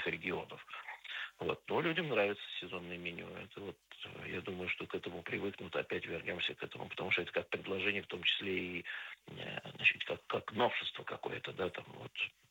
других регионов. Вот. Но людям нравится сезонное меню. Это вот, я думаю, что к этому привыкнут, опять вернемся к этому, потому что это как предложение, в том числе и значит, как новшество какое-то, да, там вот.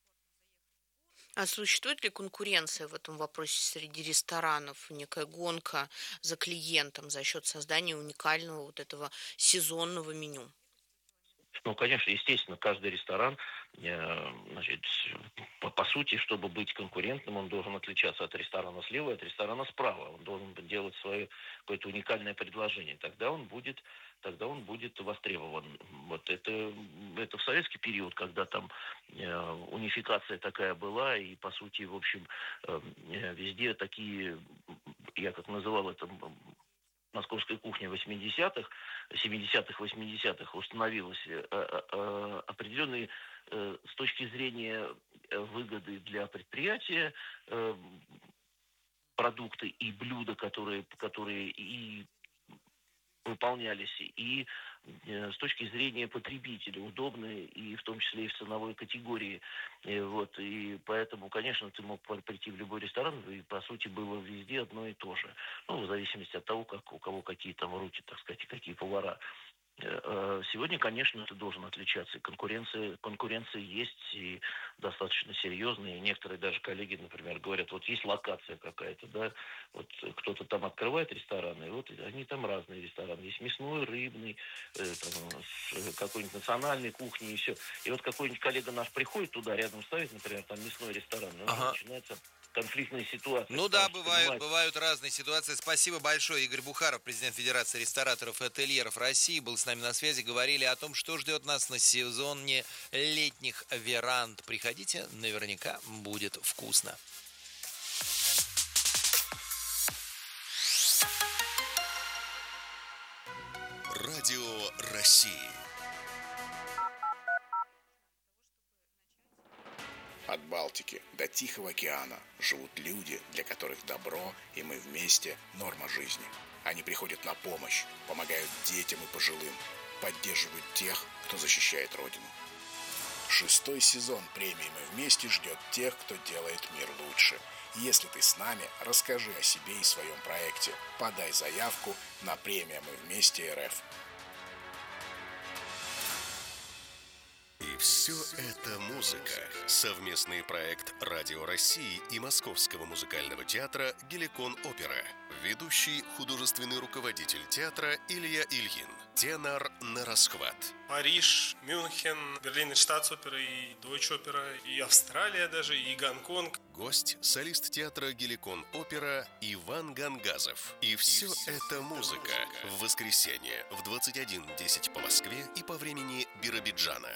А существует ли конкуренция в этом вопросе среди ресторанов, некая гонка за клиентом за счет создания уникального вот этого сезонного меню? Ну, конечно, естественно, каждый ресторан, значит, по сути, чтобы быть конкурентным, он должен отличаться от ресторана слева и от ресторана справа. Он должен делать свое какое-то уникальное предложение. Тогда он будет востребован. Вот это в советский период, когда там унификация такая была, и, по сути, в общем, везде такие, я как называл это, московской кухни 80-х, 70-х, 80-х установилась определенные с точки зрения выгоды для предприятия э, продукты и блюда, которые и выполнялись, и с точки зрения потребителя удобные, и в том числе и в ценовой категории. Вот, и поэтому, конечно, ты мог прийти в любой ресторан, и, по сути, было везде одно и то же. Ну, в зависимости от того, как у кого какие там руки, так сказать, и какие повара. Сегодня, конечно, это должен отличаться. И конкуренция есть и достаточно серьезная. И некоторые даже коллеги, например, говорят, вот есть локация какая-то, да, вот кто-то там открывает рестораны, и вот они там разные рестораны. Есть мясной, рыбный, там, с какой-нибудь национальной кухни и все. И вот какой-нибудь коллега наш приходит туда, рядом ставит, например, там мясной ресторан, и уже Ага. начинается конфликтная ситуация, Ну да, потому что бывают, понимает, бывают разные ситуации. Спасибо большое. Игорь Бухаров, президент Федерации рестораторов и ательеров России, был с нами на связи. Говорили о том, что ждет нас на сезоне летних веранд. Приходите, наверняка будет вкусно. Радио России. От Балтики до Тихого океана живут люди, для которых добро и мы вместе – норма жизни. Они приходят на помощь, помогают детям и пожилым, поддерживают тех, кто защищает Родину. 6-й сезон премии «Мы вместе» ждет тех, кто делает мир лучше. Если ты с нами, расскажи о себе и своем проекте. Подай заявку на премию «Мы вместе РФ». И все это музыка. Совместный проект Радио России и Московского музыкального театра «Геликон Опера». Ведущий художественный руководитель театра Илья Ильин. Тенор на расхват. Париж, Мюнхен, Берлин штатс-опера и Дойч-опера, и Австралия даже, и Гонконг. Гость – солист театра «Геликон Опера» Иван Гангазов. И все это музыка. В воскресенье в 21:10 по Москве и по времени Биробиджана.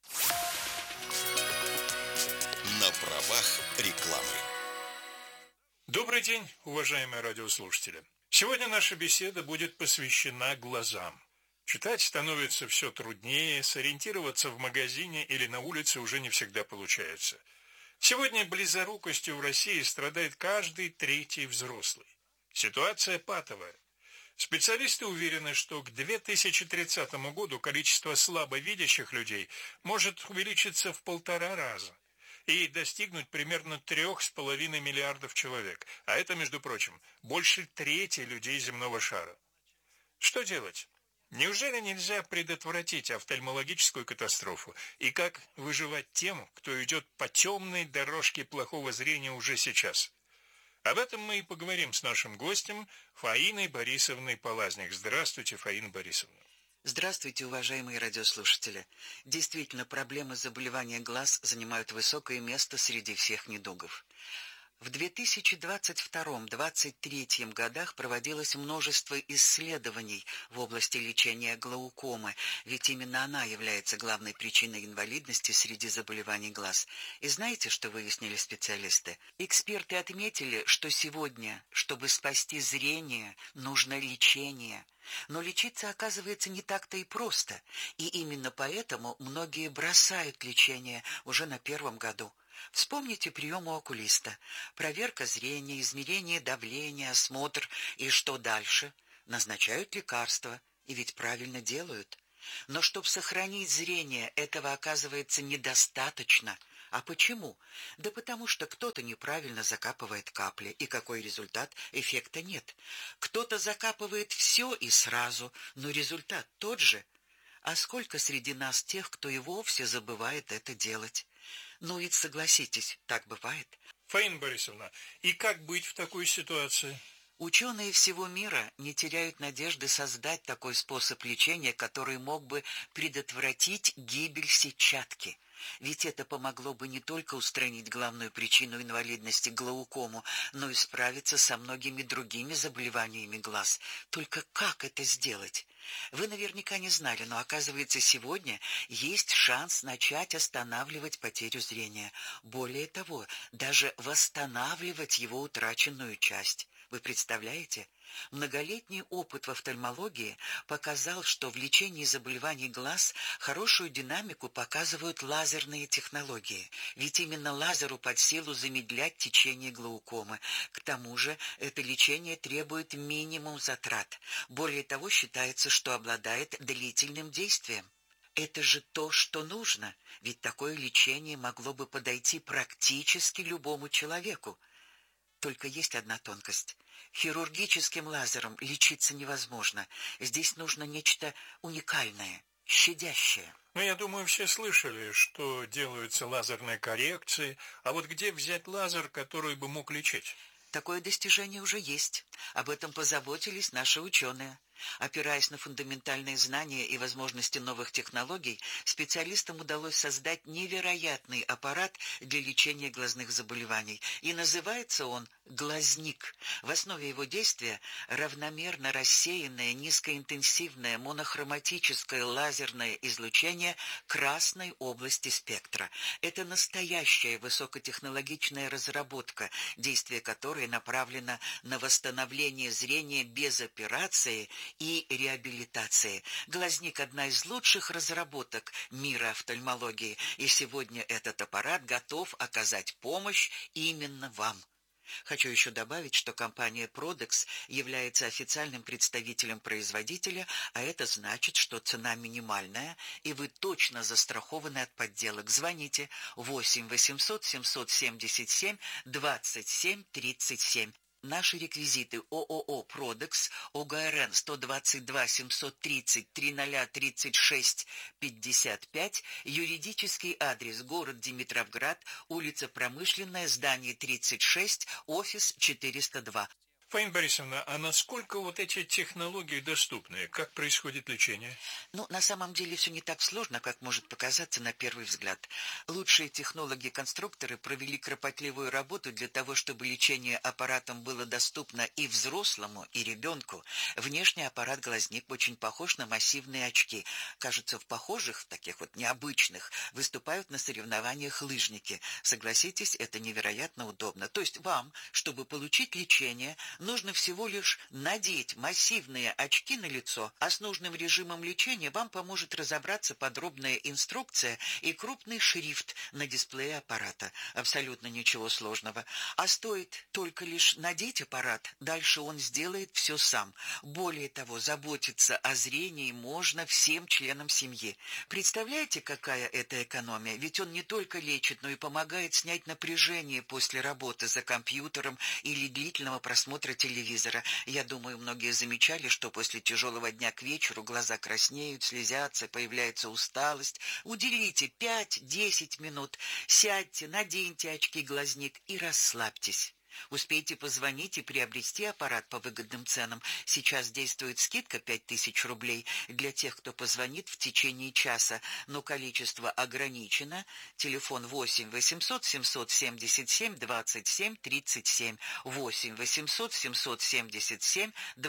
На правах рекламы. Добрый день, уважаемые радиослушатели. Сегодня наша беседа будет посвящена глазам. Читать становится все труднее, сориентироваться в магазине или на улице уже не всегда получается. Сегодня близорукостью в России страдает каждый третий взрослый. Ситуация патовая. Специалисты уверены, что к 2030 году количество слабовидящих людей может увеличиться в 1,5 раза и достигнуть примерно 3,5 миллиардов человек, а это, между прочим, больше трети людей земного шара. Что делать? Неужели нельзя предотвратить офтальмологическую катастрофу? И как выживать тем, кто идет по темной дорожке плохого зрения уже сейчас? Об этом мы и поговорим с нашим гостем Фаиной Борисовной Полазник. Здравствуйте, Фаина Борисовна. Здравствуйте, уважаемые радиослушатели. Действительно, проблемы заболевания глаз занимают высокое место среди всех недугов. В 2022-2023 годах проводилось множество исследований в области лечения глаукомы, ведь именно она является главной причиной инвалидности среди заболеваний глаз. И знаете, что выяснили специалисты? Эксперты отметили, что сегодня, чтобы спасти зрение, нужно лечение. Но лечиться, оказывается, не так-то и просто, и именно поэтому многие бросают лечение уже на 1-м году. Вспомните прием у окулиста. Проверка зрения, измерение давления, осмотр. И что дальше? Назначают лекарства. И ведь правильно делают. Но чтобы сохранить зрение, этого оказывается недостаточно. А почему? Да потому что кто-то неправильно закапывает капли, и какой результат? Эффекта нет. Кто-то закапывает все и сразу, но результат тот же. А сколько среди нас тех, кто и вовсе забывает это делать? Ну ведь согласитесь, так бывает. Фаина Борисовна, и как быть в такой ситуации? Ученые всего мира не теряют надежды создать такой способ лечения, который мог бы предотвратить гибель сетчатки. Ведь это помогло бы не только устранить главную причину инвалидности глаукому, но и справиться со многими другими заболеваниями глаз. Только как это сделать? Вы наверняка не знали, но оказывается, сегодня есть шанс начать останавливать потерю зрения. Более того, даже восстанавливать его утраченную часть. Вы представляете? Многолетний опыт в офтальмологии показал, что в лечении заболеваний глаз хорошую динамику показывают лазерные технологии. Ведь именно лазеру под силу замедлять течение глаукомы. К тому же это лечение требует минимум затрат. Более того, считается, что обладает длительным действием. Это же то, что нужно, ведь такое лечение могло бы подойти практически любому человеку. Только есть одна тонкость. Хирургическим лазером лечиться невозможно. Здесь нужно нечто уникальное, щадящее. Ну, я думаю, все слышали, что делаются лазерные коррекции. А вот где взять лазер, который бы мог лечить? Такое достижение уже есть. Об этом позаботились наши ученые. Опираясь на фундаментальные знания и возможности новых технологий, специалистам удалось создать невероятный аппарат для лечения глазных заболеваний. И называется он глазник. В основе его действия равномерно рассеянное низкоинтенсивное монохроматическое лазерное излучение красной области спектра. Это настоящая высокотехнологичная разработка, действие которой направлено на восстановление зрения без операции и реабилитации. Глазник – одна из лучших разработок мира офтальмологии, и сегодня этот аппарат готов оказать помощь именно вам. Хочу еще добавить, что компания Prodex является официальным представителем производителя, а это значит, что цена минимальная, и вы точно застрахованы от подделок. Звоните 8 800 777 27 37. Наши реквизиты: ООО «Продекс», ОГРН 122 730 3036 55, юридический адрес: город Димитровград, улица Промышленная, здание 36, офис 402. Фаина Борисовна, а насколько вот эти технологии доступны? Как происходит лечение? Ну, на самом деле все не так сложно, как может показаться на первый взгляд. Лучшие технологи-конструкторы провели кропотливую работу для того, чтобы лечение аппаратом было доступно и взрослому, и ребенку. Внешний аппарат глазник очень похож на массивные очки. Кажется, в похожих, таких вот необычных, выступают на соревнованиях лыжники. Согласитесь, это невероятно удобно. То есть вам, чтобы получить лечение, нужно всего лишь надеть массивные очки на лицо, а с нужным режимом лечения вам поможет разобраться подробная инструкция и крупный шрифт на дисплее аппарата. Абсолютно ничего сложного. А стоит только лишь надеть аппарат, дальше он сделает все сам. Более того, заботиться о зрении можно всем членам семьи. Представляете, какая это экономия? Ведь он не только лечит, но и помогает снять напряжение после работы за компьютером или длительного просмотра телевизора. Я думаю, многие замечали, что после тяжелого дня к вечеру глаза краснеют, слезятся, появляется усталость. Уделите 5-10 минут, сядьте, наденьте очки-глазник и расслабьтесь. Успейте позвонить и приобрести аппарат по выгодным ценам. Сейчас действует скидка 5000 рублей для тех, кто позвонит в течение часа, но количество ограничено. Телефон 8 800 777 27 37. 8 800 777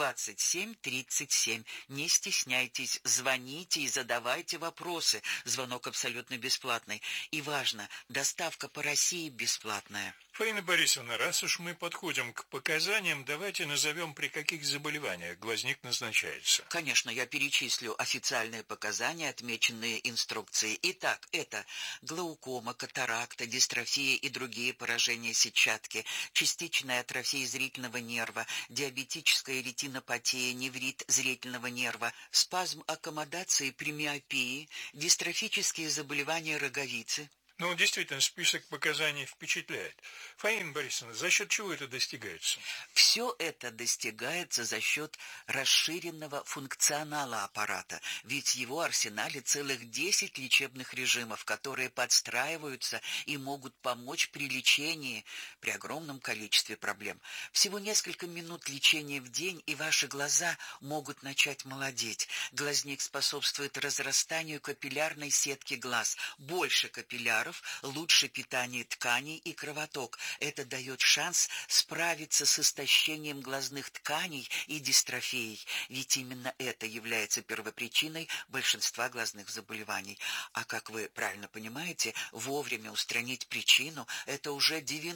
27 37. Не стесняйтесь, звоните и задавайте вопросы. Звонок абсолютно бесплатный. И важно, доставка по России бесплатная. Фаина Борисовна, раз уж мы подходим к показаниям, давайте назовем, при каких заболеваниях глазник назначается. Конечно, я перечислю официальные показания, отмеченные инструкцией. Итак, это глаукома, катаракта, дистрофия и другие поражения сетчатки, частичная атрофия зрительного нерва, диабетическая ретинопатия, неврит зрительного нерва, спазм аккомодации при миопии, дистрофические заболевания роговицы. Ну, действительно, список показаний впечатляет. Фаина Борисовна, за счет чего это достигается? Все это достигается за счет расширенного функционала аппарата, ведь в его арсенале целых 10 лечебных режимов, которые подстраиваются и могут помочь при лечении при огромном количестве проблем. Всего несколько минут лечения в день, и ваши глаза могут начать молодеть. Глазник способствует разрастанию капиллярной сетки глаз. Больше капилляров, лучше питание тканей и кровоток. Это дает шанс справиться с истощением глазных тканей и дистрофией, ведь именно это является первопричиной большинства глазных заболеваний. А как вы правильно понимаете, вовремя устранить причину – это уже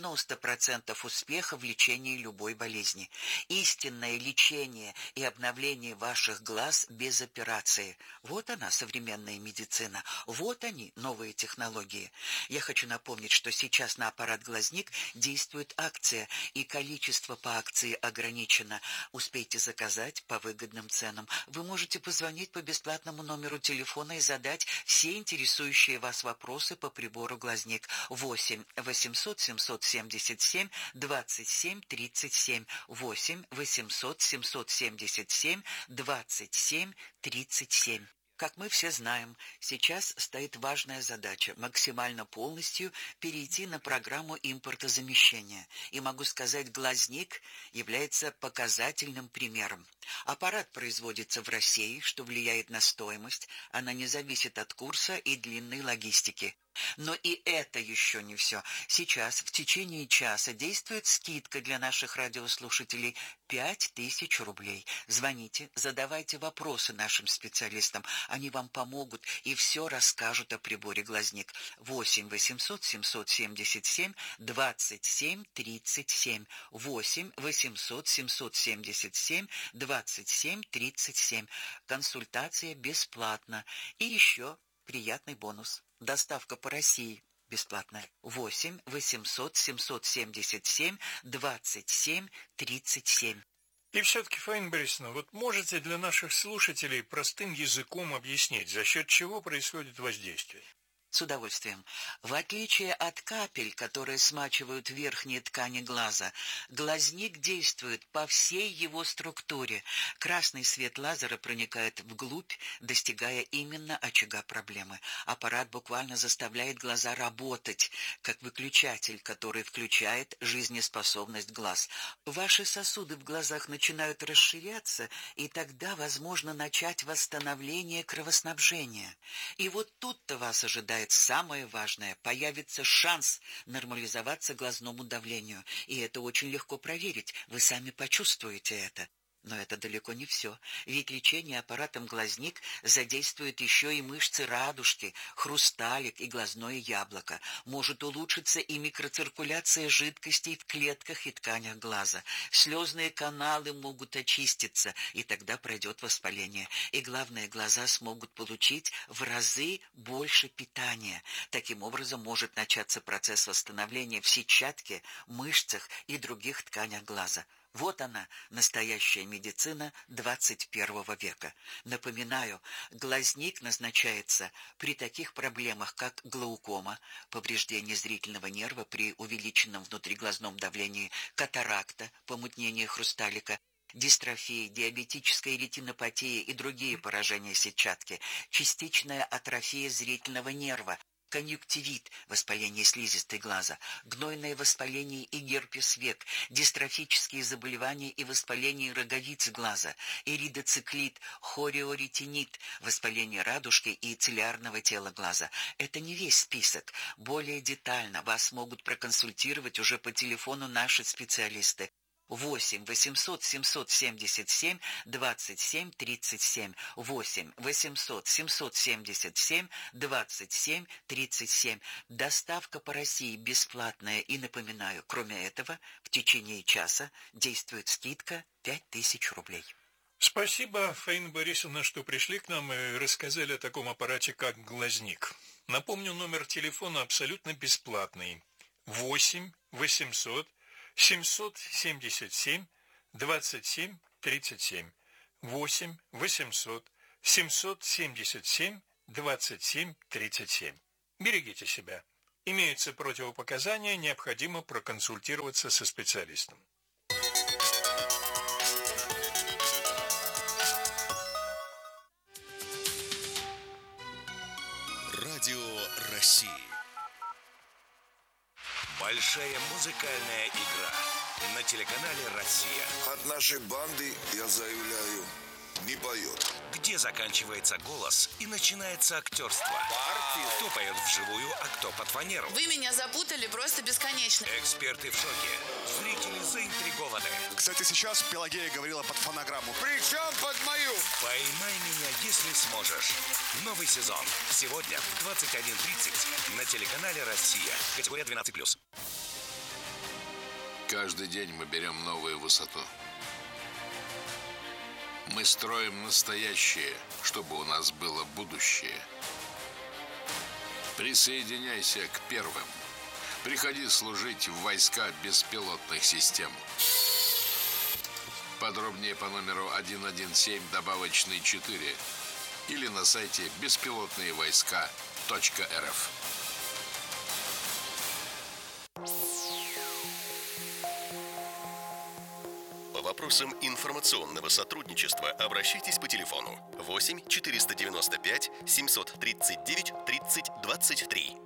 90% успеха в лечении любой болезни. Истинное лечение и обновление ваших глаз без операции – вот она, современная медицина, вот они, новые технологии. Я хочу напомнить, что сейчас на аппарат «Глазник» действует акция, и количество по акции ограничено. Успейте заказать по выгодным ценам. Вы можете позвонить по бесплатному номеру телефона и задать все интересующие вас вопросы по прибору «Глазник». 8 800 777 27 37. 8 800 777 27 37. Как мы все знаем, сейчас стоит важная задача – максимально полностью перейти на программу импортозамещения. И могу сказать, «Глазник» является показательным примером. Аппарат производится в России, что влияет на стоимость, она не зависит от курса и длинной логистики. Но и это еще не все. Сейчас в течение часа действует скидка для наших радиослушателей 5000 рублей. Звоните, задавайте вопросы нашим специалистам. Они вам помогут и все расскажут о приборе «Глазник». 8 800 777 27 37. 8 800 777 27 37. Консультация бесплатна. И еще приятный бонус. Доставка по России бесплатная. 8 800 777 27 37. И все-таки, Фаина Борисовна, вот можете для наших слушателей простым языком объяснить, за счет чего происходит воздействие? С удовольствием. В отличие от капель, которые смачивают верхние ткани глаза, глазник действует по всей его структуре. Красный свет лазера проникает вглубь, достигая именно очага проблемы. Аппарат буквально заставляет глаза работать, как выключатель, который включает жизнеспособность глаз. Ваши сосуды в глазах начинают расширяться, и тогда возможно начать восстановление кровоснабжения. И вот тут-то вас ожидает самое важное – появится шанс нормализоваться глазному давлению. И это очень легко проверить, вы сами почувствуете это. Но это далеко не все, ведь лечение аппаратом «Глазник» задействует еще и мышцы радужки, хрусталик и глазное яблоко. Может улучшиться и микроциркуляция жидкостей в клетках и тканях глаза. Слезные каналы могут очиститься, и тогда пройдет воспаление. И главное, глаза смогут получить в разы больше питания. Таким образом может начаться процесс восстановления в сетчатке, мышцах и других тканях глаза. Вот она, настоящая медицина 21 века. Напоминаю, глазник назначается при таких проблемах, как глаукома, повреждение зрительного нерва при увеличенном внутриглазном давлении, катаракта, помутнение хрусталика, дистрофия, диабетическая ретинопатия и другие поражения сетчатки, частичная атрофия зрительного нерва, конъюнктивит, воспаление слизистой глаза, гнойное воспаление и герпес век, дистрофические заболевания и воспаление роговиц глаза, иридоциклит, хориоретинит, воспаление радужки и цилиарного тела глаза. Это не весь список. Более детально вас могут проконсультировать уже по телефону наши специалисты. 8 800 777 27 37. 8 800 777 27 37. Доставка по России бесплатная. И напоминаю, кроме этого, в течение часа действует скидка 5000 рублей. Спасибо, Фаина Борисовна, что пришли к нам и рассказали о таком аппарате, как «Глазник». Напомню, номер телефона абсолютно бесплатный. 8 800 777 27 37. 8 800 777 27 37. Берегите себя. Имеются противопоказания, необходимо проконсультироваться со специалистом. Радио России. Большая музыкальная игра на телеканале «Россия». От нашей банды, я заявляю, не поет. Где заканчивается голос и начинается актерство. Кто поет вживую, а кто под фанеру. Вы меня запутали просто бесконечно. Эксперты в шоке. Зрители заинтригованы. Кстати, сейчас Пелагея говорила под фонограмму. Причем под мою? «Поймай меня, если сможешь». Новый сезон. Сегодня в 21:30 на телеканале «Россия». Категория 12+. Каждый день мы берем новую высоту. Мы строим настоящее, чтобы у нас было будущее. Присоединяйся к первым. Приходи служить в войска беспилотных систем. Подробнее по номеру 117 добавочный 4 или на сайте беспилотныевойска.рф. По вопросам информационного сотрудничества обращайтесь по телефону 8 495 739 30 23.